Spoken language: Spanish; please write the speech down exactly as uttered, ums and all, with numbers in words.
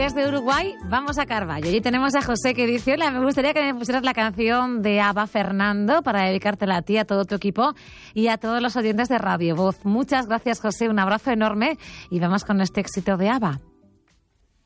desde Uruguay vamos a Carballo. Y tenemos a José que dice: hola, me gustaría que me pusieras la canción de ABBA, Fernando, para dedicártela a ti, a todo tu equipo y a todos los oyentes de Radio Voz. Muchas gracias, José, un abrazo enorme y vamos con este éxito de ABBA.